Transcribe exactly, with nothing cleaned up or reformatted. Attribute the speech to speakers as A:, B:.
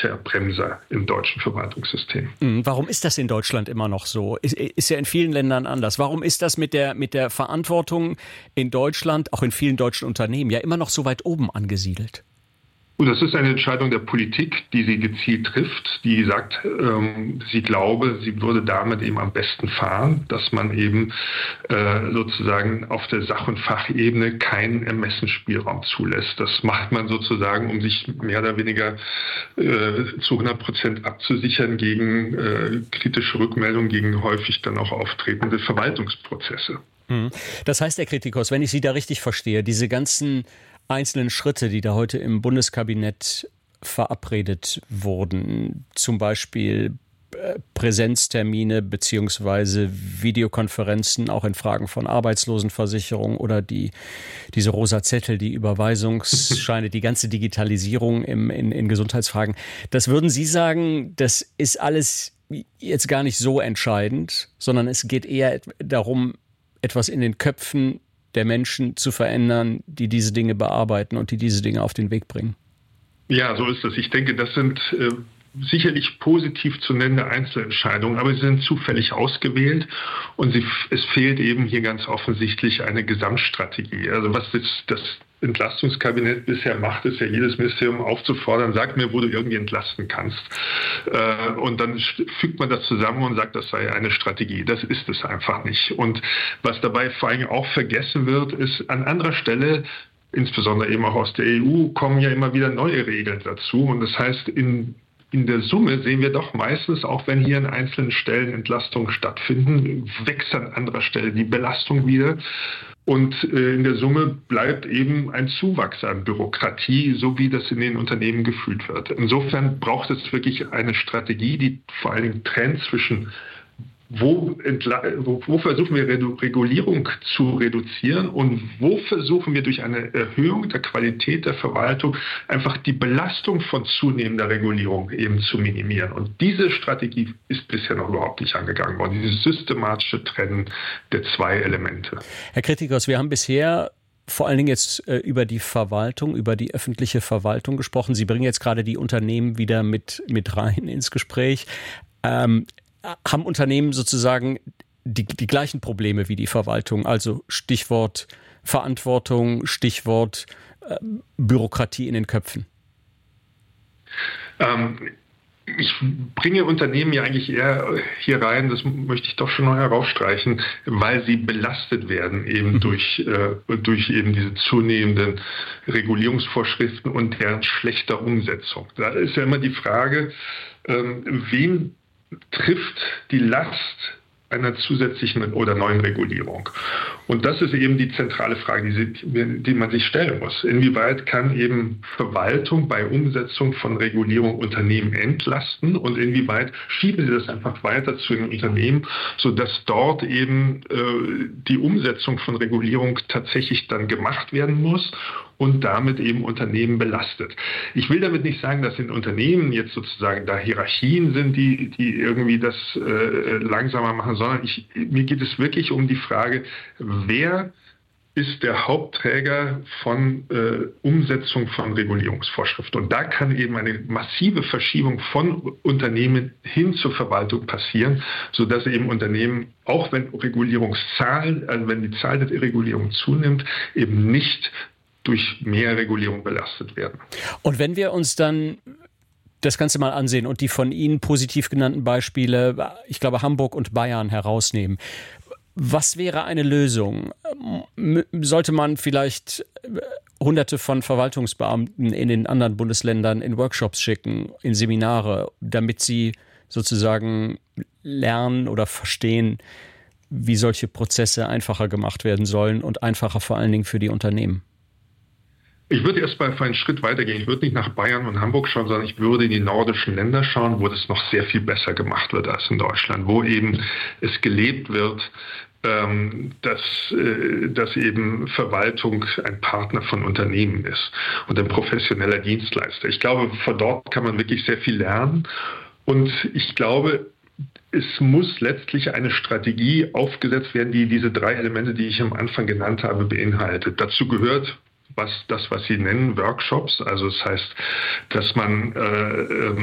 A: gefährlicher Bremser im deutschen Verwaltungssystem.
B: Warum ist das in Deutschland immer noch so? Ist, ist ja in vielen Ländern anders. Warum ist das mit der, mit der Verantwortung in Deutschland, auch in vielen deutschen Unternehmen, ja immer noch so weit oben angesiedelt?
A: Und das ist eine Entscheidung der Politik, die sie gezielt trifft, die sagt, ähm, sie glaube, sie würde damit eben am besten fahren, dass man eben äh, sozusagen auf der Sach- und Fachebene keinen Ermessensspielraum zulässt. Das macht man sozusagen, um sich mehr oder weniger äh, zu hundert Prozent abzusichern gegen äh, kritische Rückmeldungen, gegen häufig dann auch auftretende Verwaltungsprozesse.
B: Das heißt, Herr Kritikos, wenn ich Sie da richtig verstehe, diese ganzen einzelnen Schritte, die da heute im Bundeskabinett verabredet wurden, zum Beispiel Präsenztermine beziehungsweise Videokonferenzen, auch in Fragen von Arbeitslosenversicherung oder die, diese rosa Zettel, die Überweisungsscheine, die ganze Digitalisierung im, in, in Gesundheitsfragen. Das würden Sie sagen, das ist alles jetzt gar nicht so entscheidend, sondern es geht eher darum, etwas in den Köpfen der Menschen zu verändern, die diese Dinge bearbeiten und die diese Dinge auf den Weg bringen.
A: Ja, so ist es. Ich denke, das sind äh, sicherlich positiv zu nennende Einzelentscheidungen, aber sie sind zufällig ausgewählt und sie, es fehlt eben hier ganz offensichtlich eine Gesamtstrategie. Also was das, das Entlastungskabinett bisher macht, ist ja jedes Ministerium aufzufordern, sag mir, wo du irgendwie entlasten kannst. Äh, und dann fügt man das zusammen und sagt, das sei eine Strategie. Das ist es einfach nicht. Und was dabei vor allem auch vergessen wird, ist an anderer Stelle, insbesondere eben auch aus der E U, kommen ja immer wieder neue Regeln dazu. Und das heißt, in In der Summe sehen wir doch meistens, auch wenn hier an einzelnen Stellen Entlastungen stattfinden, wächst an anderer Stelle die Belastung wieder. Und äh, in der Summe bleibt eben ein Zuwachs an Bürokratie, so wie das in den Unternehmen gefühlt wird. Insofern braucht es wirklich eine Strategie, die vor allen Dingen trennt zwischen Wo, wo, wo versuchen wir Regulierung zu reduzieren und wo versuchen wir durch eine Erhöhung der Qualität der Verwaltung einfach die Belastung von zunehmender Regulierung eben zu minimieren. Und diese Strategie ist bisher noch überhaupt nicht angegangen worden, dieses systematische Trennen der zwei Elemente.
B: Herr Kritikos, wir haben bisher vor allen Dingen jetzt äh, über die Verwaltung, über die öffentliche Verwaltung gesprochen. Sie bringen jetzt gerade die Unternehmen wieder mit, mit rein ins Gespräch. Ähm, Haben Unternehmen sozusagen die, die gleichen Probleme wie die Verwaltung? Also Stichwort Verantwortung, Stichwort äh, Bürokratie in den Köpfen.
A: Ähm, ich bringe Unternehmen ja eigentlich eher hier rein, das möchte ich doch schon noch herausstreichen, weil sie belastet werden eben mhm. durch, äh, durch eben diese zunehmenden Regulierungsvorschriften und deren schlechter Umsetzung. Da ist ja immer die Frage, ähm, wen trifft die Last einer zusätzlichen oder neuen Regulierung. Und das ist eben die zentrale Frage, die, die man sich stellen muss. Inwieweit kann eben Verwaltung bei Umsetzung von Regulierung Unternehmen entlasten und inwieweit schieben sie das einfach weiter zu den Unternehmen, sodass dort eben äh, die Umsetzung von Regulierung tatsächlich dann gemacht werden muss und damit eben Unternehmen belastet. Ich will damit nicht sagen, dass in Unternehmen jetzt sozusagen da Hierarchien sind, die, die irgendwie das äh, langsamer machen, sondern ich, mir geht es wirklich um die Frage, wer ist der Hauptträger von äh, Umsetzung von Regulierungsvorschriften. Und da kann eben eine massive Verschiebung von Unternehmen hin zur Verwaltung passieren, sodass eben Unternehmen, auch wenn Regulierungszahlen, also wenn die Zahl der Regulierung zunimmt, eben nicht durch mehr Regulierung belastet werden.
B: Und wenn wir uns dann das Ganze mal ansehen und die von Ihnen positiv genannten Beispiele, ich glaube Hamburg und Bayern, herausnehmen, was wäre eine Lösung? Sollte man vielleicht Hunderte von Verwaltungsbeamten in den anderen Bundesländern in Workshops schicken, in Seminare, damit sie sozusagen lernen oder verstehen, wie solche Prozesse einfacher gemacht werden sollen und einfacher vor allen Dingen für die Unternehmen?
A: Ich würde erst mal einen Schritt weitergehen. Ich würde nicht nach Bayern und Hamburg schauen, sondern ich würde in die nordischen Länder schauen, wo das noch sehr viel besser gemacht wird als in Deutschland, wo eben es gelebt wird, dass, dass eben Verwaltung ein Partner von Unternehmen ist und ein professioneller Dienstleister. Ich glaube, von dort kann man wirklich sehr viel lernen. Und ich glaube, es muss letztlich eine Strategie aufgesetzt werden, die diese drei Elemente, die ich am Anfang genannt habe, beinhaltet. Dazu gehört was das, was Sie nennen, Workshops. Also das heißt, dass man äh,